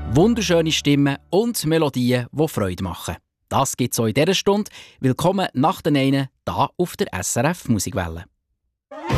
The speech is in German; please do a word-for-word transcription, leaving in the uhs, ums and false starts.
Wunderschöne Stimmen und Melodien, die Freude machen. Das gibt es auch in dieser Stunde. Willkommen nach den einen hier auf der S R F Musikwelle.